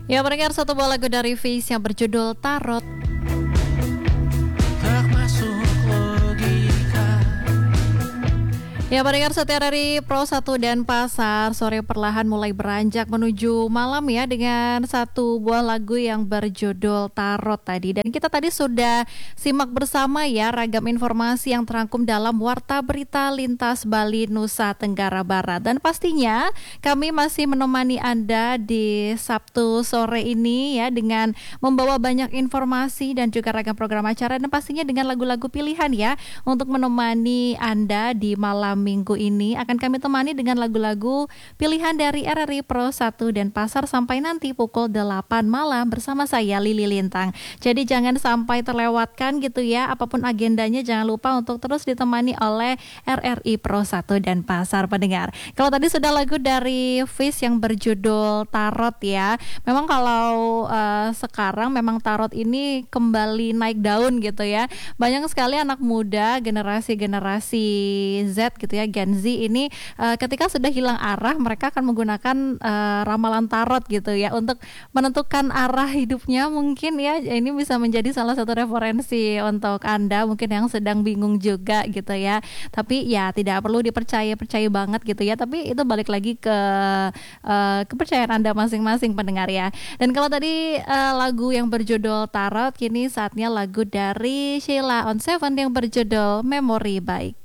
Ya, mendengar satu buah lagu dari Fish yang berjudul Tarot. Tak masuk logika. Ya, pendengar setia dari Pro 1 dan Pasar, sore perlahan mulai beranjak menuju malam ya dengan satu buah lagu yang berjudul Tarot tadi. Dan kita tadi sudah simak bersama ya ragam informasi yang terangkum dalam Warta Berita Lintas Bali Nusa Tenggara Barat. Dan pastinya kami masih menemani Anda di Sabtu sore ini ya dengan membawa banyak informasi dan juga ragam program acara dan pastinya dengan lagu-lagu pilihan ya untuk menemani Anda di malam minggu ini. Akan kami temani dengan lagu-lagu pilihan dari RRI Pro 1 dan Pasar sampai nanti pukul 8 malam bersama saya Lili Lintang. Jadi jangan sampai terlewatkan gitu ya, apapun agendanya jangan lupa untuk terus ditemani oleh RRI Pro 1 dan Pasar pendengar. Kalau tadi sudah lagu dari Fish yang berjudul Tarot ya. Memang kalau sekarang memang tarot ini kembali naik daun gitu ya. Banyak sekali anak muda generasi Z gitu ya, Gen Z ini ketika sudah hilang arah mereka akan menggunakan ramalan tarot gitu ya untuk menentukan arah hidupnya mungkin ya. Ini bisa menjadi salah satu referensi untuk Anda mungkin yang sedang bingung juga gitu ya. Tapi ya tidak perlu dipercaya banget gitu ya. Tapi itu balik lagi ke kepercayaan Anda masing-masing pendengar ya. Dan kalau tadi lagu yang berjudul Tarot, kini saatnya lagu dari Sheila on Seven yang berjudul Memori Baik.